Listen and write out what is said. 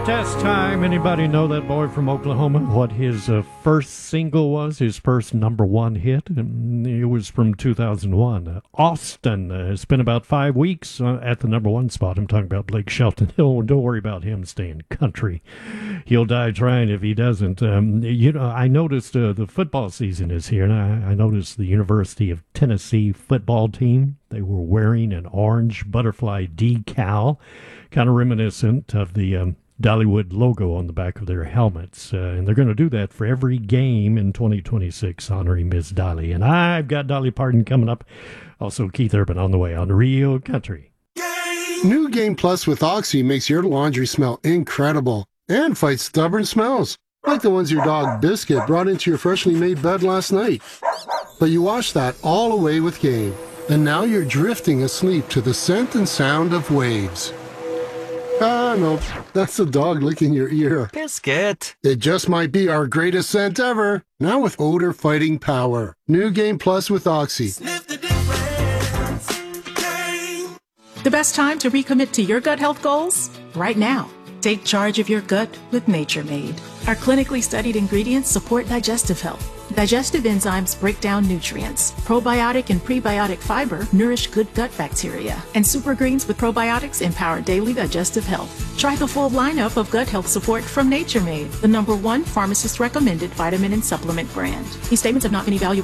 Test time. Anybody know that boy from Oklahoma? What his first single was? His first number one hit? It was from 2001. Austin. It's been about 5 weeks at the number one spot. I'm talking about Blake Shelton. Don't worry about him staying country. He'll die trying if he doesn't. I noticed the football season is here, and I noticed the University of Tennessee football team. They were wearing an orange butterfly decal, kind of reminiscent of the Dollywood logo on the back of their helmets. And they're going to do that for every game in 2026, honoring Miss Dolly. And I've got Dolly Parton coming up. Also, Keith Urban on the way on Real Country. New Game Plus with Oxy makes your laundry smell incredible and fights stubborn smells, like the ones your dog Biscuit brought into your freshly made bed last night. But you washed that all away with Game, and now you're drifting asleep to the scent and sound of waves. Ah, no, that's the dog licking your ear. Biscuit. It just might be our greatest scent ever. Now with odor-fighting power. New Game Plus with Oxy. Sniff the difference. Game. The best time to recommit to your gut health goals? Right now. Take charge of your gut with Nature Made. Our clinically studied ingredients support digestive health. Digestive enzymes break down nutrients. Probiotic and prebiotic fiber nourish good gut bacteria. And super greens with probiotics empower daily digestive health. Try the full lineup of gut health support from Nature Made, the #1 pharmacist recommended vitamin and supplement brand. These statements have not been evaluated